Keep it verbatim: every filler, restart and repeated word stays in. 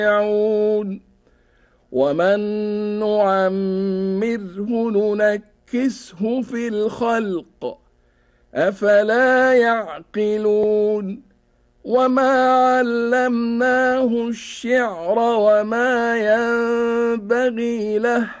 يعون ومن نعمره ننكسه في الخلق أفلا يعقلون وما علمناه الشعر وما ينبغي له